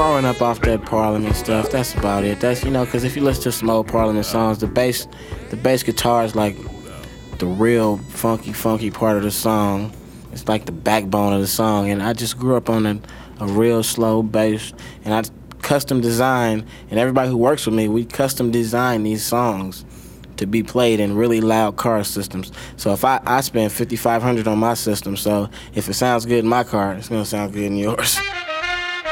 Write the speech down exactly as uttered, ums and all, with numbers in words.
growing up off that Parliament stuff, that's about it. That's, you know, because if you listen to some old Parliament songs, the bass, the bass guitar is like the real funky, funky part of the song. It's like the backbone of the song. And I just grew up on a, a real slow bass, and I custom design, and everybody who works with me, we custom design these songs to be played in really loud car systems. So if I, I spend fifty-five hundred dollars on my system, so if it sounds good in my car, it's gonna sound good in yours.